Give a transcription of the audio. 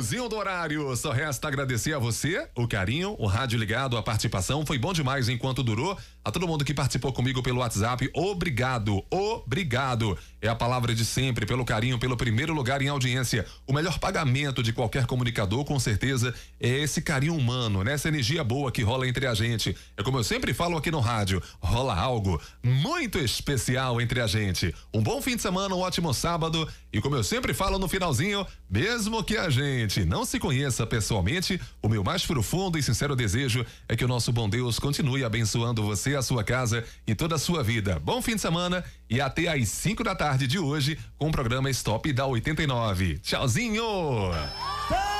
Finalzinho do horário, só resta agradecer a você, o carinho, o rádio ligado, a participação, foi bom demais enquanto durou. A todo mundo que participou comigo pelo WhatsApp, obrigado. É a palavra de sempre, pelo carinho, pelo primeiro lugar em audiência. O melhor pagamento de qualquer comunicador, com certeza, é esse carinho humano, né? Essa energia boa que rola entre a gente. É como eu sempre falo aqui no rádio, rola algo muito especial entre a gente. Um bom fim de semana, um ótimo sábado e como eu sempre falo no finalzinho, mesmo que a gente não se conheça pessoalmente, o meu mais profundo e sincero desejo é que o nosso bom Deus continue abençoando você, a sua casa e toda a sua vida. Bom fim de semana e até às 5 da tarde de hoje com o programa Stop da 89. Tchauzinho!